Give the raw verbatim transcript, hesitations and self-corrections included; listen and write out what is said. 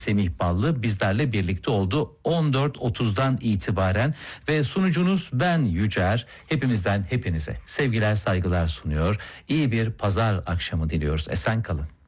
Semih Ballı bizlerle birlikte oldu on dört otuzdan itibaren ve sunucunuz ben Yücer. Hepimizden hepinize sevgiler saygılar sunuyor. İyi bir pazar akşamı diliyoruz. Esen kalın.